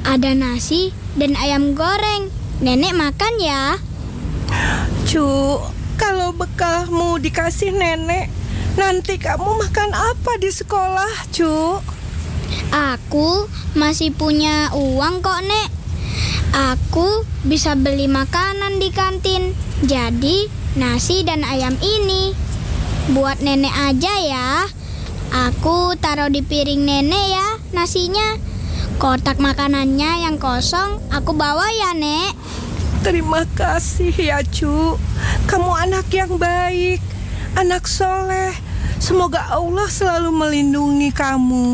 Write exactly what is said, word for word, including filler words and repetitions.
Ada nasi dan ayam goreng. Nenek makan ya. Cu, kalau bekalmu dikasih nenek, nanti kamu makan apa di sekolah, Cu? Aku masih punya uang kok, Nek. Aku bisa beli makanan di kantin. Jadi, nasi dan ayam ini buat nenek aja ya. Aku taruh di piring nenek ya nasinya. Kotak makanannya yang kosong aku bawa ya, Nek. Terima kasih ya, Cu. Kamu anak yang baik, anak soleh. Semoga Allah selalu melindungi kamu.